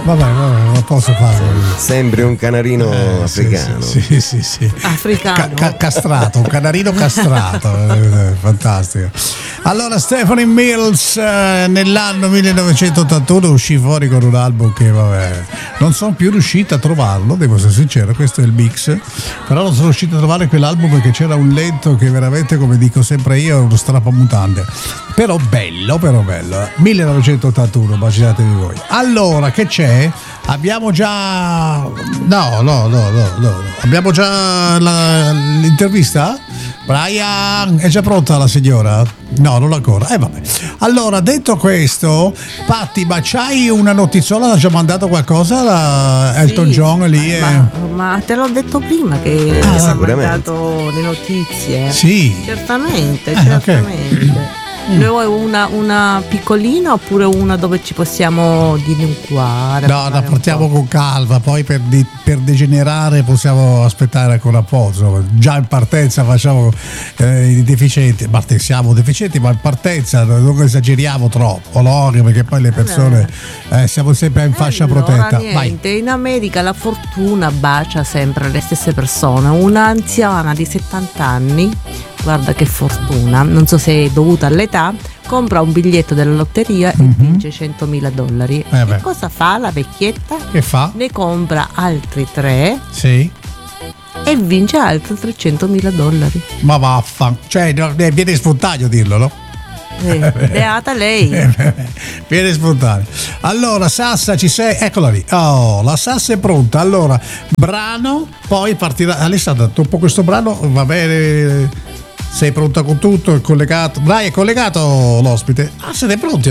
Vabbè, non posso farlo. Sembri un canarino africano. Sì. Africano. Castrato, un canarino castrato. Fantastico. Allora, Stephanie Mills nell'anno 1981 uscì fuori con un album che, vabbè, non sono più riuscito a trovarlo, devo essere sincero, questo è il mix, però non sono riuscito a trovare quell'album perché c'era un lento che veramente, come dico sempre io, è uno strappamutande. Però bello. 1981, immaginatevi voi. Allora, che c'è? Abbiamo già abbiamo già l'intervista? Brian, è già pronta la signora? No, non ancora. Vabbè. Allora, detto questo, Patti, ma c'hai una notiziola? Ha già mandato qualcosa da Elton John lì? Ma te l'ho detto prima che ha mandato le notizie. Sì. Certamente. Okay. Ne vuoi una piccolina oppure una dove ci possiamo dilucuare? No, la portiamo con calma, poi per degenerare possiamo aspettare ancora un po'. Insomma. Già in partenza facciamo i deficienti, siamo deficienti, ma in partenza non esageriamo troppo, no? Perché poi le persone siamo sempre in fascia protetta. Niente, in America la fortuna bacia sempre le stesse persone. Un'anziana di 70 anni, guarda che fortuna, non so se è dovuta all'età, compra un biglietto della lotteria e vince $100.000. E cosa fa la vecchietta? Che fa? Ne compra altri 3. Sì. E vince altri $300.000. Ma vaffa, cioè viene spontaneo dirlo, no? Beata lei. Viene spontaneo. Allora, Sassa, ci sei? Eccola lì. Oh, la Sassa è pronta. Allora, brano, poi partirà. Alessandra, dopo questo brano va bene. Sei pronta con tutto? È collegato? Dai, è collegato l'ospite? Ah, siete pronti?